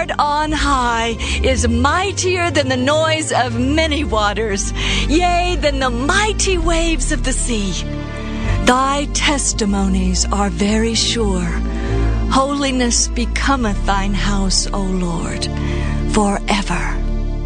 Lord on high is mightier than the noise of many waters, yea, than the mighty waves of the sea. Thy testimonies are very sure. Holiness becometh thine house, O Lord, forever.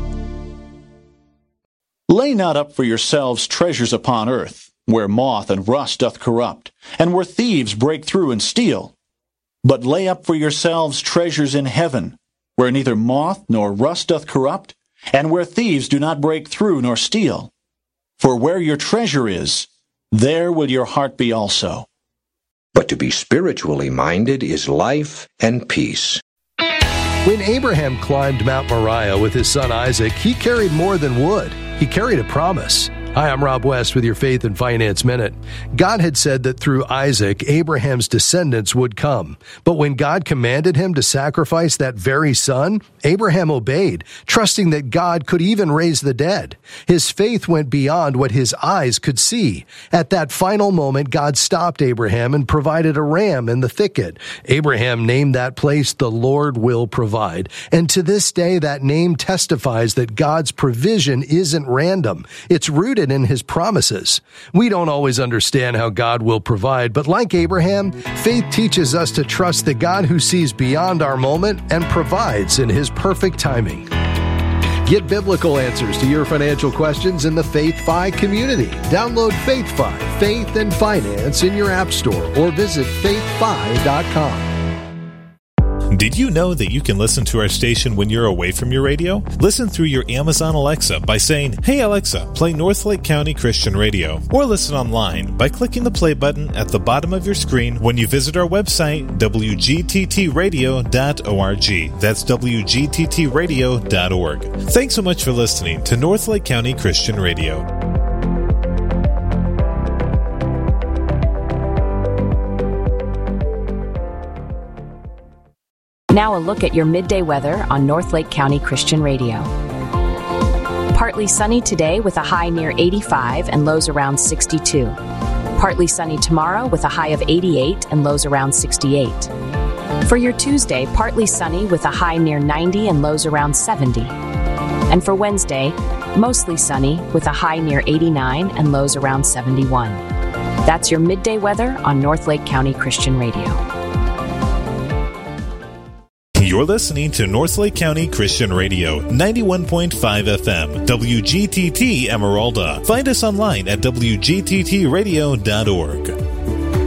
Lay not up for yourselves treasures upon earth, where moth and rust doth corrupt, and where thieves break through and steal. But lay up for yourselves treasures in heaven, where neither moth nor rust doth corrupt, and where thieves do not break through nor steal. For where your treasure is, there will your heart be also. But to be spiritually minded is life and peace. When Abraham climbed Mount Moriah with his son Isaac, he carried more than wood. He carried a promise. Hi, I'm Rob West with your Faith and Finance Minute. God had said that through Isaac, Abraham's descendants would come. But when God commanded him to sacrifice that very son, Abraham obeyed, trusting that God could even raise the dead. His faith went beyond what his eyes could see. At that final moment, God stopped Abraham and provided a ram in the thicket. Abraham named that place the Lord will provide. And to this day, that name testifies that God's provision isn't random. It's rooted in his promises. We don't always understand how God will provide, but like Abraham, faith teaches us to trust the God who sees beyond our moment and provides in his perfect timing. Get biblical answers to your financial questions in the FaithFi community. Download FaithFi, Faith and Finance in your app store or visit faithfi.com. Did you know that you can listen to our station when you're away from your radio? Listen through your Amazon Alexa by saying, "Hey Alexa, play Northlake County Christian Radio." Or listen online by clicking the play button at the bottom of your screen when you visit our website, wgttradio.org. That's wgttradio.org. Thanks so much for listening to Northlake County Christian Radio. Now a look at your midday weather on Northlake County Christian Radio. Partly sunny today with a high near 85 and lows around 62. Partly sunny tomorrow with a high of 88 and lows around 68. For your Tuesday, partly sunny with a high near 90 and lows around 70. And for Wednesday, mostly sunny with a high near 89 and lows around 71. That's your midday weather on Northlake County Christian Radio. You're listening to Northlake County Christian Radio, 91.5 FM, WGTT Emeralda. Find us online at WGTTradio.org.